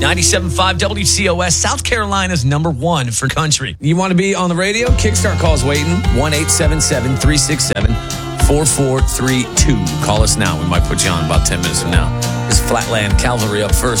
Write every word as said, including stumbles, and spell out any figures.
ninety-seven point five W C O S, South Carolina's number one for country. You want to be on the radio? Kickstart call's waiting. one eight seven seven, three six seven, four four three two. Call us now. We might put you on about ten minutes from now. It's Flatland Cavalry up first.